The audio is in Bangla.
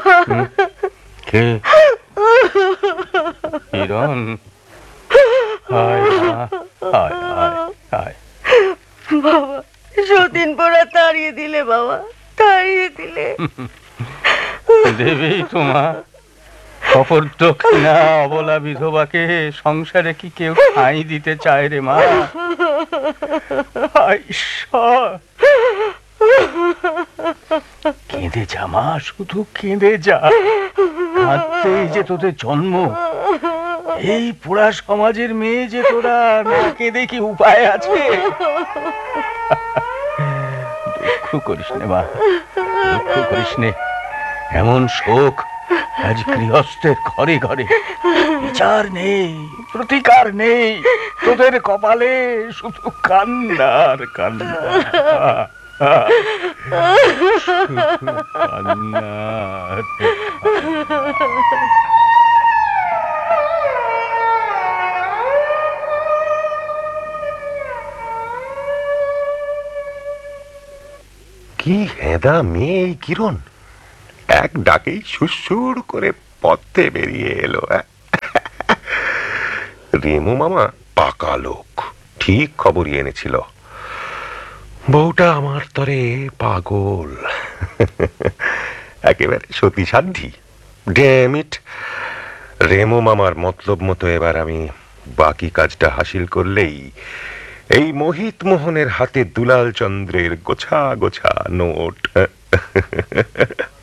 কে? হিরণ, হায় মা, হায় হায় হায়। বাবা, সতীন পোড়া তাড়িয়ে দিলে বাবা, তাড়িয়ে দিলে। দেবেই তো মা, অপর দক্ষিণা অবলা বিধবাকে সংসারে কি কেউ ঠাঁই দিতে চায় রে মা? হায় ঈশ্বর, কেঁদে যা মা, শুধু কেঁদে যা। কাঁদতেই যে তোদের জন্ম, এই পোড়া সমাজের মেয়ে যে তোরা, না কেঁদে কি উপায় আছে? দুঃখ করিস নে মা, দুঃখ করিস নে। এমন শোক আজ গৃহস্থের ঘরে ঘরে। বিচার নেই, প্রতিকার নেই, তোদের কপালে শুধু কান্নার কান্না, কান্নার। কি হেদা মেয়ে এই কিরণ, এক ডাকেই সুসুর করে পথে বেরিয়ে এলো। রেমু মামা পাকা লোক, ঠিক খবরই এনেছিল। বউটা আমার তরে পাগল, একেবারে সতী সাধ্যি। ড্যাম ইট, রেমু মামার মতলব মতো এবার আমি বাকি কাজটা হাসিল করলেই এই মোহিত মোহনের হাতে দুলাল চন্দ্রের গোছা গোছা নোট।